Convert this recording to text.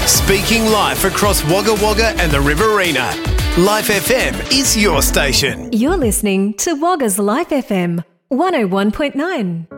Speaking live across Wagga Wagga and the Riverina. Life FM is your station. You're listening to Wagga's Life FM 101.9.